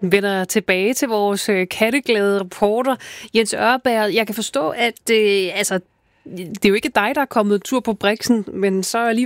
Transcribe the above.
Vender tilbage til vores katteglade reporter, Jens Ørberg. Jeg kan forstå, at det er jo ikke dig, der er kommet tur på Brixen, men så